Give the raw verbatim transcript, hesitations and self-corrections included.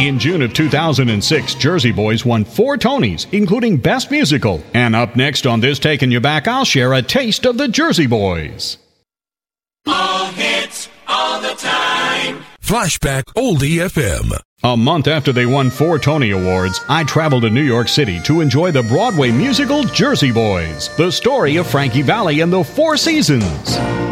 In June of two thousand six, Jersey Boys won four Tonys, including Best Musical. And up next on This Taking You Back, I'll share a taste of the Jersey Boys. All hits, all the time. Flashback Oldie F M. A month after they won four Tony Awards, I traveled to New York City to enjoy the Broadway musical Jersey Boys, the story of Frankie Valli and the Four Seasons.